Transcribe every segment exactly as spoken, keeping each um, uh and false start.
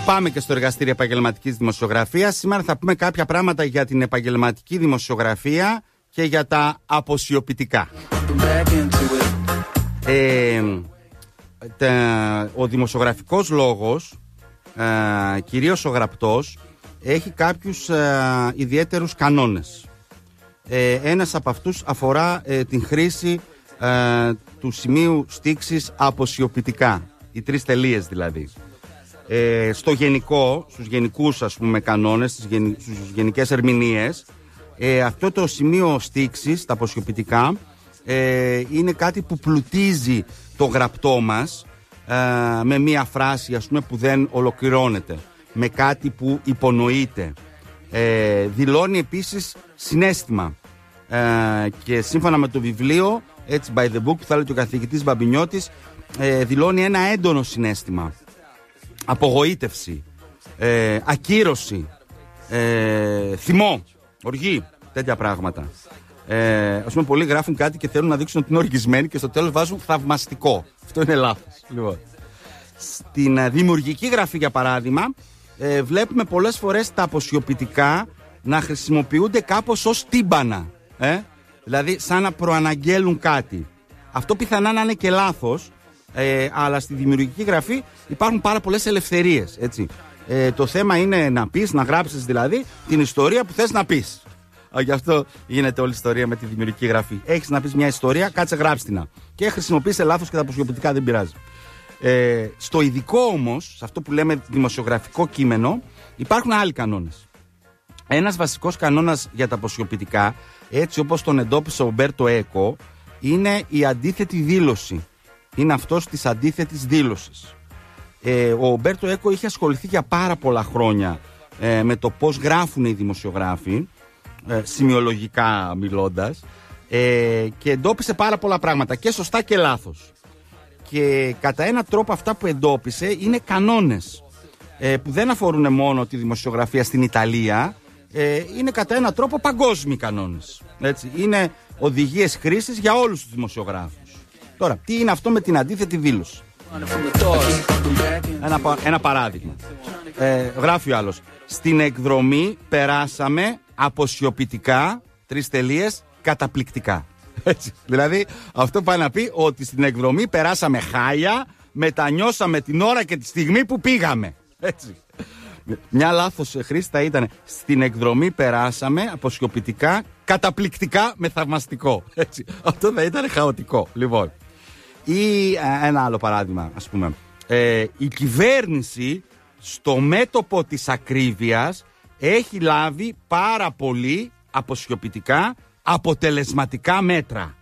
Πάμε και στο εργαστήριο επαγγελματικής δημοσιογραφίας. Σήμερα θα πούμε κάποια πράγματα για την επαγγελματική δημοσιογραφία και για τα αποσιοποιητικά. Ε, τα, ο δημοσιογραφικός λόγος, ε, κυρίως ο γραπτός, έχει κάποιους ε, ιδιαίτερους κανόνες. Ε, ένας από αυτούς αφορά ε, την χρήση ε, του σημείου στίξης αποσιοποιητικά, οι τρεις τελείες δηλαδή. Ε, στο γενικό, στους γενικούς ας πούμε κανόνες, στις, γεν, στις γενικές ερμηνείες, ε, αυτό το σημείο στίξης, τα αποσιοποιητικά, ε, είναι κάτι που πλουτίζει το γραπτό μας ε, με μία φράση ας πούμε που δεν ολοκληρώνεται, με κάτι που υπονοείται. Ε, δηλώνει επίσης συναίσθημα ε, και σύμφωνα με το βιβλίο, έτσι by the book που θα λέει ο καθηγητής Μπαμπινιώτης, ε, δηλώνει ένα έντονο συναίσθημα, απογοήτευση, ε, ακύρωση, ε, θυμό, οργή, τέτοια πράγματα. Ε, ας πούμε πολλοί γράφουν κάτι και θέλουν να δείξουν ότι είναι οργισμένοι και στο τέλος βάζουν θαυμαστικό. Αυτό είναι λάθος. Λοιπόν, στην ε, δημιουργική γραφή για παράδειγμα, ε, βλέπουμε πολλές φορές τα αποσιοποιητικά να χρησιμοποιούνται κάπως ως τύμπανα, ε? δηλαδή σαν να προαναγγέλουν κάτι. Αυτό πιθανά να είναι και λάθος, ε, αλλά στη δημιουργική γραφή υπάρχουν πάρα πολλές ελευθερίες, έτσι. Ε, το θέμα είναι να πεις, να γράψεις δηλαδή την ιστορία που θες να πεις. Γι' αυτό γίνεται όλη η ιστορία με τη δημιουργική γραφή. Έχεις να πεις μια ιστορία, κάτσε γράψτε την. Και χρησιμοποιήσε λάθος και τα αποσιοποιητικά, δεν πειράζει. Ε, στο ειδικό όμως, σε αυτό που λέμε δημοσιογραφικό κείμενο, υπάρχουν άλλοι κανόνες. Ένας βασικός κανόνας για τα αποσιοποιητικά, έτσι όπως τον εντόπισε ο Ουμπέρτο Έκο, είναι η αντίθετη δήλωση. Είναι αυτός της αντίθετης δήλωσης. Ε, ο Ουμπέρτο Έκο είχε ασχοληθεί για πάρα πολλά χρόνια ε, με το πώς γράφουν οι δημοσιογράφοι, ε, σημειολογικά μιλώντας, ε, και εντόπισε πάρα πολλά πράγματα, και σωστά και λάθος. Και κατά έναν τρόπο αυτά που εντόπισε είναι κανόνες ε, που δεν αφορούν μόνο τη δημοσιογραφία στην Ιταλία, ε, είναι κατά έναν τρόπο παγκόσμιοι κανόνες. Έτσι. Είναι οδηγίες χρήσης για όλους τους δημοσιογράφους. Τώρα, τι είναι αυτό με την αντίθετη δήλωση? Ένα, ένα παράδειγμα. Ε, γράφει ο άλλος: στην εκδρομή περάσαμε αποσιοποιητικά, τρεις τελείες, καταπληκτικά. Έτσι. Δηλαδή, αυτό πάει να πει ότι στην εκδρομή περάσαμε χάλια, μετανιώσαμε την ώρα και τη στιγμή που πήγαμε. Έτσι. Μια λάθος χρήση θα ήταν: στην εκδρομή περάσαμε αποσιοποιητικά, καταπληκτικά με θαυμαστικό. Έτσι. Αυτό θα ήταν χαοτικό. Λοιπόν. Ή ένα άλλο παράδειγμα, ας πούμε. Ε, η κυβέρνηση στο μέτωπο της ακρίβειας έχει λάβει πάρα πολύ αποσιοποιητικά αποτελεσματικά μέτρα.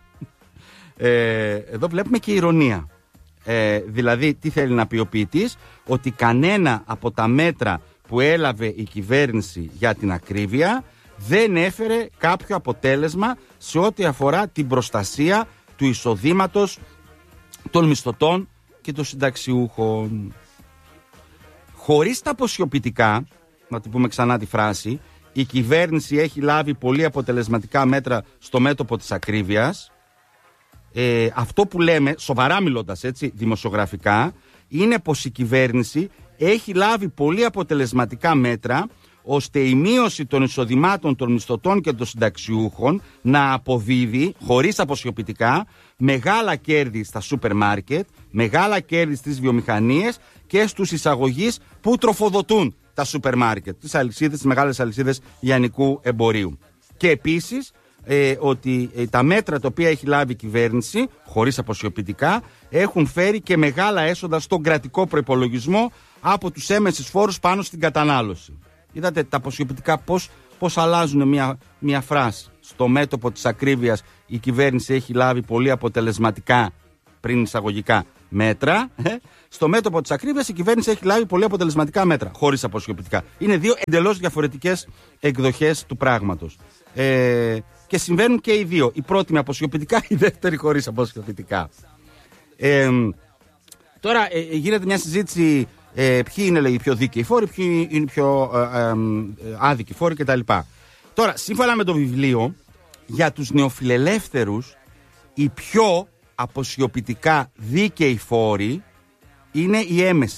Ε, εδώ βλέπουμε και ηρωνία. Ε, δηλαδή, τι θέλει να πει ο ποιητής? Ότι κανένα από τα μέτρα που έλαβε η κυβέρνηση για την ακρίβεια δεν έφερε κάποιο αποτέλεσμα σε ό,τι αφορά την προστασία του εισοδήματος των μισθωτών και των συνταξιούχων. Χωρίς τα αποσιοποιητικά, να την πούμε ξανά τη φράση, η κυβέρνηση έχει λάβει πολύ αποτελεσματικά μέτρα στο μέτωπο της ακρίβειας. Ε, αυτό που λέμε, σοβαρά μιλώντας έτσι, δημοσιογραφικά, είναι πως η κυβέρνηση έχει λάβει πολύ αποτελεσματικά μέτρα ώστε η μείωση των εισοδημάτων των μισθωτών και των συνταξιούχων να αποδίδει, χωρίς αποσιοποιητικά, μεγάλα κέρδη στα σούπερ μάρκετ, μεγάλα κέρδη στις βιομηχανίες και στους εισαγωγείς που τροφοδοτούν τα σούπερ μάρκετ, τις αλυσίδες, τις μεγάλες αλυσίδες λιανικού εμπορίου. Και επίσης ε, ότι ε, τα μέτρα τα οποία έχει λάβει η κυβέρνηση, χωρίς αποσιοποιητικά, έχουν φέρει και μεγάλα έσοδα στον κρατικό προϋπολογισμό από τους έμεσους φόρους πάνω στην κατανάλωση. Είδατε τα αποσιοποιητικά πώς, πώς αλλάζουν μια, μια φράση. Στο μέτωπο της ακρίβειας η κυβέρνηση έχει λάβει πολύ αποτελεσματικά, πριν εισαγωγικά, μέτρα. Ε? Στο μέτωπο της ακρίβειας η κυβέρνηση έχει λάβει πολύ αποτελεσματικά μέτρα, χωρίς αποσιοποιητικά. Είναι δύο εντελώς διαφορετικές εκδοχές του πράγματος. Ε, και συμβαίνουν και οι δύο. Η πρώτη με αποσιοποιητικά, η δεύτερη χωρίς αποσιοποιητικά. Ε, τώρα ε, γίνεται μια συζήτηση. Ε, ποιοι είναι, λέει, οι πιο δίκαιοι φόροι, ποιοι είναι οι πιο ε, ε, ε, άδικοι φόροι κτλ. Τώρα, σύμφωνα με το βιβλίο, για τους νεοφιλελεύθερους, οι πιο αποσιοποιητικά δίκαιοι φόροι είναι οι έμεσοι.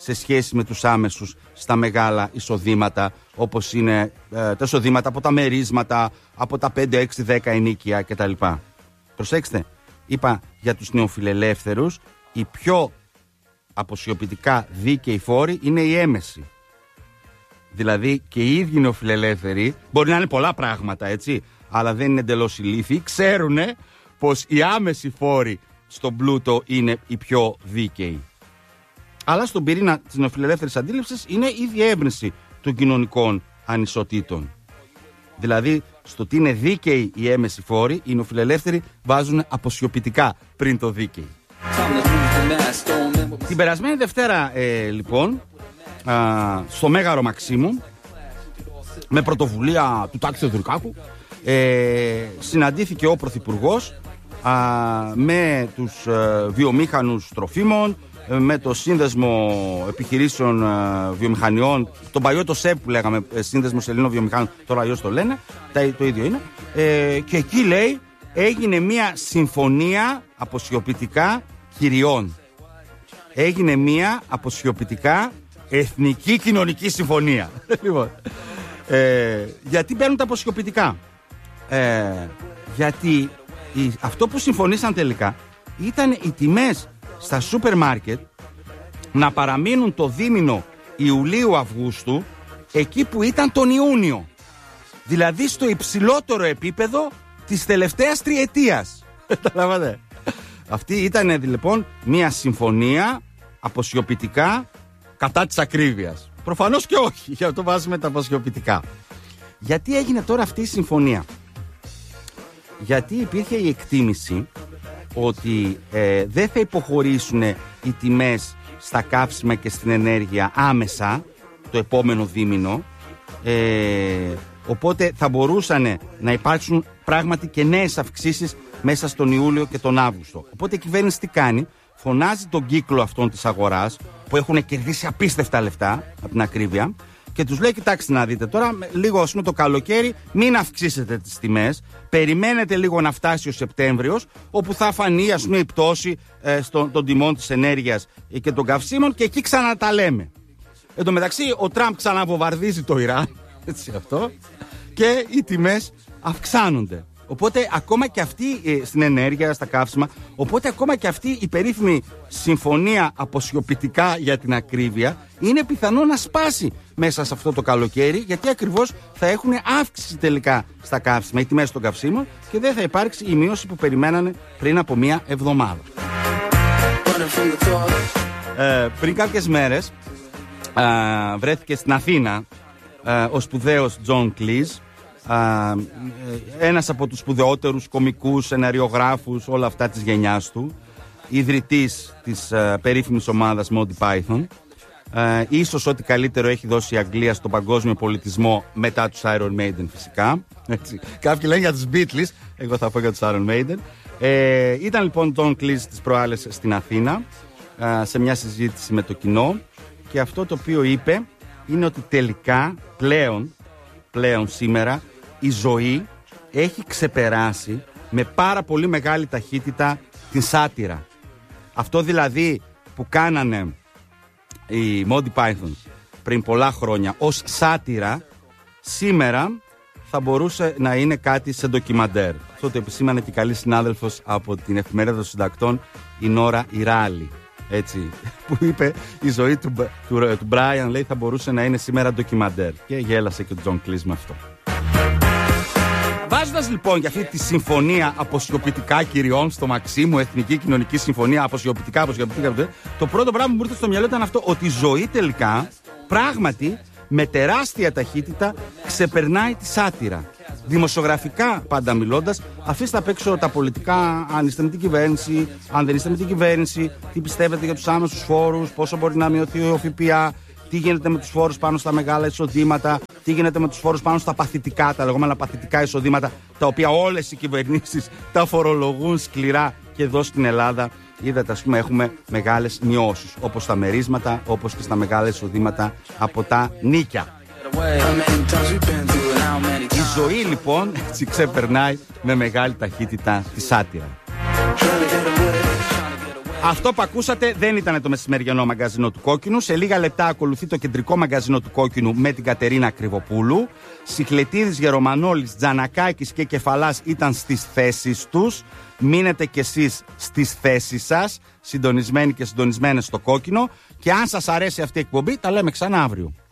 σε σχέση με τους άμεσους στα μεγάλα εισοδήματα, όπως είναι ε, τα εισοδήματα από τα μερίσματα, από τα πέντε, έξι, δέκα ενίκια κτλ. Προσέξτε, είπα για τους νεοφιλελεύθερους, οι πιο αποσιοποιητικά δίκαιοι φόροι είναι οι έμεσοι. Δηλαδή και οι ίδιοι νεοφιλελεύθεροι, μπορεί να είναι πολλά πράγματα έτσι, αλλά δεν είναι εντελώς ηλίθιοι, ξέρουν πως οι άμεσοι φόροι στον πλούτο είναι οι πιο δίκαιοι. Αλλά στον πυρήνα της νεοφιλελεύθερης αντίληψης είναι η διεύρυνση των κοινωνικών ανισοτήτων. Δηλαδή, στο τι είναι δίκαιοι οι έμεσοι φόροι, οι νεοφιλελεύθεροι βάζουν αποσιοποιητικά πριν το δίκαιοι. Την περασμένη Δευτέρα, ε, λοιπόν, α, στο Μέγαρο Μαξίμου, με πρωτοβουλία του Τάκη Θεοδωρικάκου, ε, συναντήθηκε ο Πρωθυπουργός α, με τους ε, βιομήχανους τροφίμων, με το Σύνδεσμο Επιχειρήσεων Βιομηχανιών, τον παλιό το ΣΕΠ που λέγαμε, Σύνδεσμος Ελλήνων Βιομηχάνων, τώρα αλλιώς το λένε, το ίδιο είναι, ε, και εκεί λέει έγινε μια συμφωνία αποσιοποιητικά κυριών. Έγινε μια αποσιοποιητικά εθνική κοινωνική συμφωνία. Λοιπόν, ε, γιατί παίρνουν τα αποσιοποιητικά? Ε, γιατί η, αυτό που συμφωνήσαν τελικά ήταν οι τιμές στα σούπερ μάρκετ να παραμείνουν το δίμηνο Ιουλίου-Αυγούστου εκεί που ήταν τον Ιούνιο. Δηλαδή στο υψηλότερο επίπεδο της τελευταίας τριετίας. Καταλάβατε. Αυτή ήταν λοιπόν μια συμφωνία αποσιοποιητικά κατά της ακρίβειας. Προφανώς και όχι, γι' αυτό βάζουμε τα αποσιοποιητικά. Γιατί έγινε τώρα αυτή η συμφωνία? Γιατί υπήρχε η εκτίμηση ότι ε, δεν θα υποχωρήσουν οι τιμές στα καύσιμα και στην ενέργεια άμεσα το επόμενο δίμηνο, ε, οπότε θα μπορούσαν να υπάρξουν πράγματι και νέες αυξήσεις μέσα στον Ιούλιο και τον Αύγουστο. Οπότε η κυβέρνηση τι κάνει? Φωνάζει τον κύκλο αυτών της αγοράς που έχουν κερδίσει απίστευτα λεφτά από την ακρίβεια και τους λέει: κοιτάξτε να δείτε τώρα, λίγο ας πούμε το καλοκαίρι, μην αυξήσετε τις τιμές. Περιμένετε λίγο να φτάσει ο Σεπτέμβριος, όπου θα φανεί ας πούμε η πτώση ε, στο, των τιμών της ενέργειας και των καυσίμων και εκεί ξαναταλέμε. Εν τω μεταξύ, ο Τραμπ ξαναβομβαρδίζει το Ιράν, έτσι αυτό, και οι τιμές αυξάνονται. Οπότε ακόμα και αυτή ε, στην ενέργεια, στα καύσιμα, οπότε ακόμα και αυτή η περίφημη συμφωνία αποσιοποιητικά για την ακρίβεια είναι πιθανό να σπάσει μέσα σε αυτό το καλοκαίρι, γιατί ακριβώς θα έχουν αύξηση τελικά στα καύσιμα, οι τιμές των καυσίμων, και δεν θα υπάρξει η μείωση που περιμένανε πριν από μία εβδομάδα. Ε, πριν κάποιες μέρες ε, βρέθηκε στην Αθήνα ε, ο σπουδαίος Τζον Κλίζ, Uh, ένας από τους σπουδαιότερους κομικούς, σεναριογράφους, όλα αυτά της γενιάς του, ιδρυτής της uh, περίφημης ομάδας Monty Python. Uh, ίσως ό,τι καλύτερο έχει δώσει η Αγγλία στον παγκόσμιο πολιτισμό μετά τους Iron Maiden, φυσικά. Έτσι. Κάποιοι λένε για τους Beatles, εγώ θα πω για τους Iron Maiden. Uh, ήταν λοιπόν John Cleese τις προάλλες στην Αθήνα, uh, σε μια συζήτηση με το κοινό, και αυτό το οποίο είπε είναι ότι τελικά πλέον, πλέον σήμερα η ζωή έχει ξεπεράσει με πάρα πολύ μεγάλη ταχύτητα την σάτυρα. Αυτό δηλαδή που κάνανε οι Monty Python πριν πολλά χρόνια ως σάτυρα, σήμερα θα μπορούσε να είναι κάτι σε ντοκιμαντέρ. Αυτό το επισήμανε και καλή συνάδελφος από την Εφημερίδα των Συντακτών, η Νόρα Ιράλη, έτσι, που είπε η ζωή του, του, του Brian, λέει, θα μπορούσε να είναι σήμερα ντοκιμαντέρ, και γέλασε και ο Τζον Κλίζ με αυτό. Βάζοντας λοιπόν για αυτή τη συμφωνία αποσιοποιητικά κυριών στο Μαξίμου, Εθνική Κοινωνική Συμφωνία, αποσιοποιητικά, αποσιοποιητικά, το πρώτο πράγμα που μου ήρθε στο μυαλό ήταν αυτό, ότι η ζωή τελικά πράγματι με τεράστια ταχύτητα ξεπερνάει τη σάτυρα. Δημοσιογραφικά πάντα μιλώντας, αφήστε απ' έξω τα πολιτικά, αν είστε με την κυβέρνηση, αν δεν είστε με την κυβέρνηση, τι πιστεύετε για τους άμεσους φόρους, πόσο μπορεί να μειωθεί ο ΦΠΑ, τι γίνεται με τους φόρους πάνω στα μεγάλα εισοδήματα, τι γίνεται με τους φόρους πάνω στα παθητικά, τα λεγόμενα παθητικά εισοδήματα, τα οποία όλες οι κυβερνήσεις τα φορολογούν σκληρά, και εδώ στην Ελλάδα είδατε, ας πούμε, έχουμε μεγάλες μειώσεις, όπως στα μερίσματα, όπως και στα μεγάλα εισοδήματα από τα νίκια. Η ζωή λοιπόν έτσι ξεπερνάει με μεγάλη ταχύτητα τη σάτυρα. Αυτό που ακούσατε δεν ήταν το μεσημεριανό μαγκαζινό του Κόκκινου. Σε λίγα λεπτά ακολουθεί το κεντρικό μαγκαζινό του Κόκκινου με την Κατερίνα Κρυβοπούλου. Σιχλετίδης, Γερομανόλης, Τζανακάκης και Κεφαλάς ήταν στις θέσεις τους. Μείνετε κι εσείς στις θέσεις σας, συντονισμένοι και συντονισμένες στο Κόκκινο. Και αν σας αρέσει αυτή η εκπομπή, τα λέμε ξανά αύριο.